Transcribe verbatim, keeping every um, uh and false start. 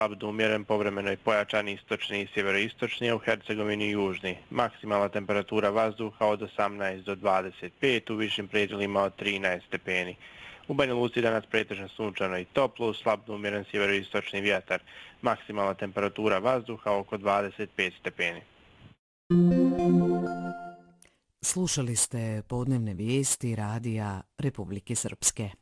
slab do umjeren, povremeno i pojačani istočni i sjeveroistočni, a u Hercegovini južni. Maksimalna temperatura vazduha od osamnaest do dvadeset pet, u višim predjelima od trinaest stepeni. U Banja Luci danas pretežno sunčano i toplo, uz slab do umjeren sjeveroistočni vjetar. Maksimalna temperatura vazduha oko dvadeset pet stepeni. Slušali ste podnevne vijesti Radija Republike Srpske.